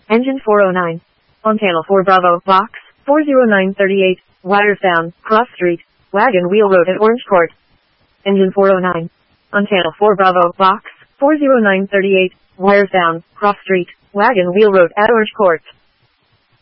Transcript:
Engine 409. On Channel 4 Bravo, Box 40938, wires down, Cross Street, Wagon Wheel Road at Orange Court. Engine 409. On Channel 4 Bravo, Box 40938, wires down, Cross Street, Wagon Wheel Road at Orange Court.